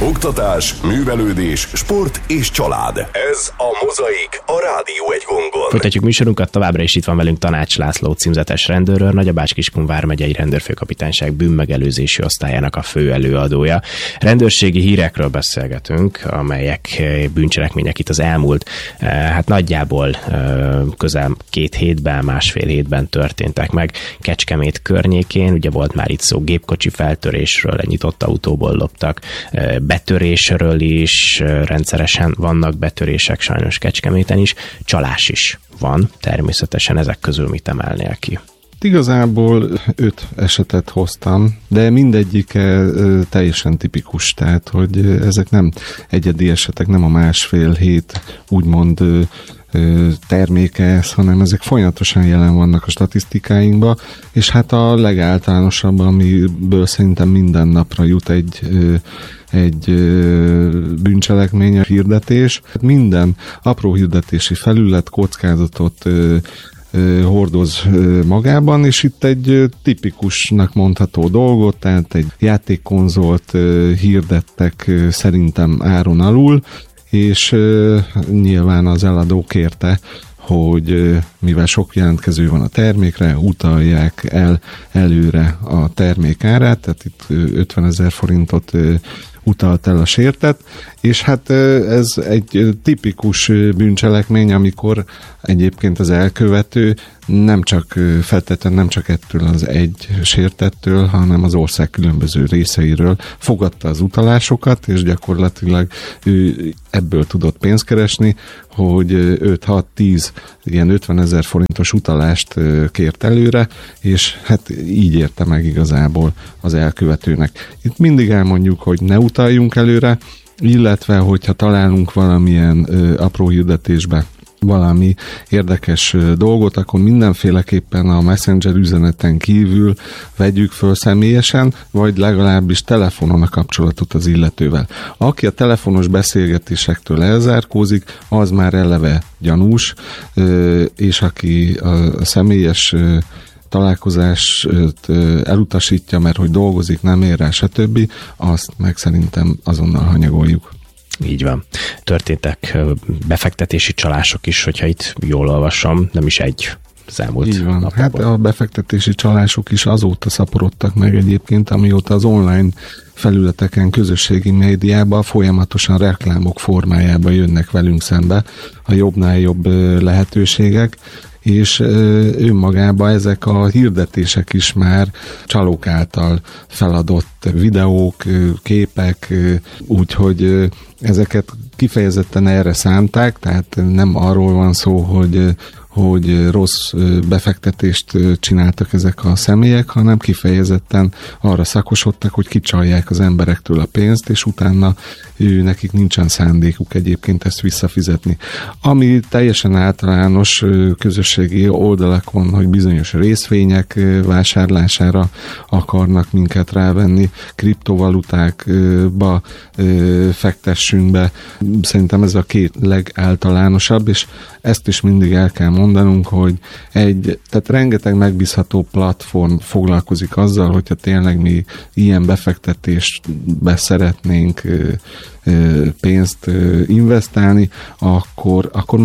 oktatás, művelődés, sport és család. Ez a Mozaik, a Rádió Egy Gongon. Folytatjuk műsorunkat, továbbra is itt van velünk Tanács László címzetes rendőrőr, Nagyabács-Kiskun vármegyei rendőrfőkapitányság bűnmegelőzési osztályának a fő előadója. Rendőrségi hírekről beszélgetünk, amelyek bűncselekmények itt az elmúlt, nagyjából közel 2 hétben, másfél hétben történtek meg Kecskemét környékén. Ugye volt már itt szó gépkocsi feltörésről, egy nyitott autóból loptak, betörésről is, rendszeresen vannak betörések sajnos Kecskeméten is, csalás is van, természetesen ezek közül mit emelnél ki? Igazából 5 esetet hoztam, de mindegyik teljesen tipikus, tehát hogy ezek nem egyedi esetek, nem a másfél hét úgymond terméke ez, hanem ezek folyamatosan jelen vannak a statisztikáinkban, és hát a legáltalánosabb, amiből szerintem minden napra jut egy bűncselekmény, a hirdetés. Minden apró hirdetési felület kockázatot hordoz magában, és itt egy tipikusnak mondható dolgot, tehát egy játékkonzolt hirdettek szerintem áron alul, és nyilván az eladó kérte, hogy mivel sok jelentkező van a termékre, utalják el előre a termék árát, tehát itt 50 000 forintot utalt el a sértett, és hát ez egy tipikus bűncselekmény, amikor egyébként az elkövető nem csak ettől az egy sértettől, hanem az ország különböző részeiről fogadta az utalásokat, és gyakorlatilag ő ebből tudott pénzt keresni, hogy 5-6-10 ilyen 50 000 forintos utalást kért előre, és hát így érte meg igazából az elkövetőnek. Itt mindig elmondjuk, hogy ne utaljunk előre, illetve hogyha találunk valamilyen apró hirdetésbe valami érdekes dolgot, akkor mindenféleképpen a Messenger üzeneten kívül vegyük föl személyesen, vagy legalábbis telefonon a kapcsolatot az illetővel. Aki a telefonos beszélgetésektől elzárkózik, az már eleve gyanús, és aki a személyes találkozást elutasítja, mert hogy dolgozik, nem ér rá, stb., azt meg szerintem azonnal hanyagoljuk. Így van. Történtek befektetési csalások is, hogyha itt jól olvasom, nem is egy az elmúlt így van. napokban. Hát a befektetési csalások is azóta szaporodtak meg egyébként, amióta az online felületeken, közösségi médiában folyamatosan reklámok formájában jönnek velünk szembe a jobbnál jobb lehetőségek, és önmagában ezek a hirdetések is már csalók által feladott videók, képek, úgyhogy ezeket kifejezetten erre szánták, tehát nem arról van szó, hogy rossz befektetést csináltak ezek a személyek, hanem kifejezetten arra szakosodtak, hogy kicsalják az emberektől a pénzt, és utána nekik nincsen szándékuk egyébként ezt visszafizetni. Ami teljesen általános közösségi oldalakon, hogy bizonyos részvények vásárlására akarnak minket rávenni, kriptovalutákba fektessünk be. Szerintem ez a 2 legáltalánosabb, és ezt is mindig el kell mondanunk, hogy tehát rengeteg megbízható platform foglalkozik azzal, hogyha tényleg mi ilyen befektetésbe szeretnénk pénzt investálni, akkor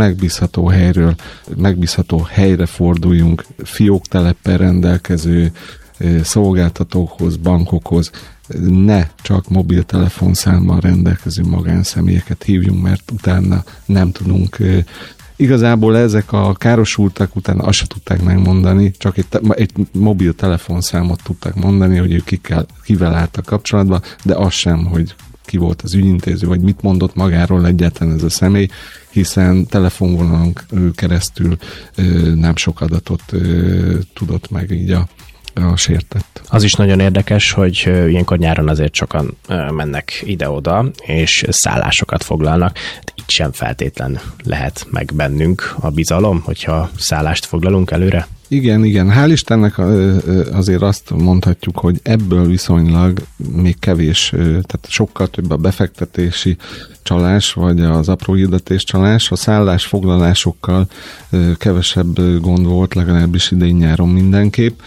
megbízható helyre forduljunk, fiókteleppel rendelkező szolgáltatókhoz, bankokhoz, ne csak mobiltelefonszámmal rendelkező magánszemélyeket hívjunk, mert utána nem tudunk. Igazából ezek a károsultak utána azt se tudták megmondani, csak egy mobiltelefonszámot tudták mondani, hogy ők kivel álltak kapcsolatban, de az sem, hogy ki volt az ügyintéző, vagy mit mondott magáról egyáltalán ez a személy, hiszen telefonvonalon keresztül nem sok adatot tudott meg így a sértett. Az is nagyon érdekes, hogy ilyenkor nyáron azért sokan mennek ide-oda, és szállásokat foglalnak. Itt sem feltétlen lehet meg bennünk a bizalom, hogyha szállást foglalunk előre. Igen. Hál' Istennek azért azt mondhatjuk, hogy ebből viszonylag még kevés, tehát sokkal több a befektetési csalás, vagy az apró hirdetés csalás. A szállásfoglalásokkal kevesebb gond volt, legalábbis idén nyáron mindenképp.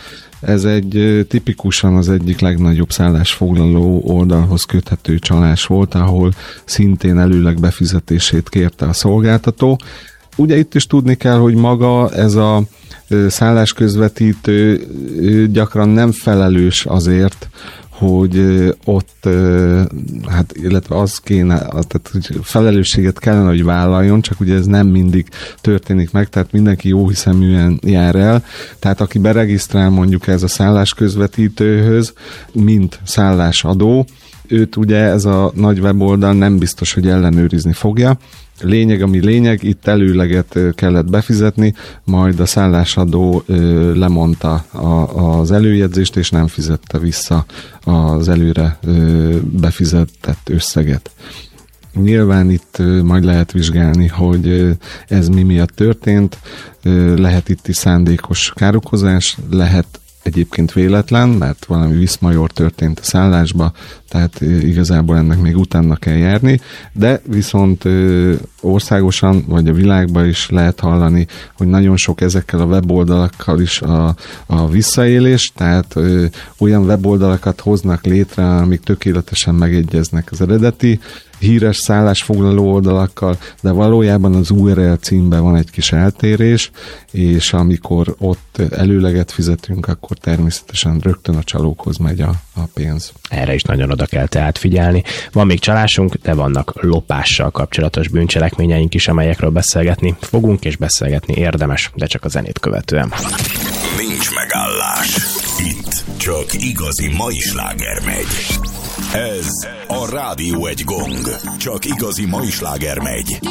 Ez egy tipikusan az egyik legnagyobb szállásfoglaló oldalhoz köthető csalás volt, ahol szintén előleg befizetését kérte a szolgáltató. Ugye itt is tudni kell, hogy maga ez a szállásközvetítő gyakran nem felelős azért, hogy ott, hát illetve az kéne, tehát felelősséget kellene, hogy vállaljon, csak ugye ez nem mindig történik meg, tehát mindenki jóhiszeműen jár el, tehát aki beregisztrál mondjuk ez a szállásközvetítőhöz, mint szállásadó, őt ugye ez a nagy weboldal nem biztos, hogy ellenőrizni fogja. Lényeg, ami lényeg, itt előleget kellett befizetni, majd a szállásadó lemondta az előjegyzést, és nem fizette vissza az előre befizetett összeget. Nyilván itt majd lehet vizsgálni, hogy ez mi miatt történt, lehet itt is szándékos károkozás, lehet egyébként véletlen, mert valami viszmajor történt a szállásba, tehát igazából ennek még utána kell járni, de viszont országosan, vagy a világban is lehet hallani, hogy nagyon sok ezekkel a weboldalakkal is a visszaélés, tehát olyan weboldalakat hoznak létre, amik tökéletesen megegyeznek az eredeti híres szállásfoglaló oldalakkal, de valójában az URL címben van egy kis eltérés, és amikor ott előleget fizetünk, akkor természetesen rögtön a csalókhoz megy a pénz. Erre is nagyon oda kell tehát figyelni. Van még csalásunk, de vannak lopással kapcsolatos bűncselekményeink is, amelyekről beszélgetni fogunk, és beszélgetni érdemes, de csak a zenét követően. Nincs megállás. Itt csak igazi mai sláger megy. Ez a Rádió egy gong. Csak igazi mai sláger megy.